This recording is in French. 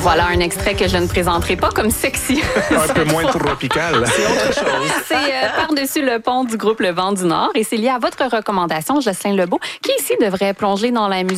Voilà un extrait que je ne présenterai pas comme sexy. Un peu moins tropical. C'est autre chose. C'est Par-dessus le pont du groupe Le Vent du Nord et c'est lié à votre recommandation, Jocelyn Lebeau, qui ici devrait plonger dans la musique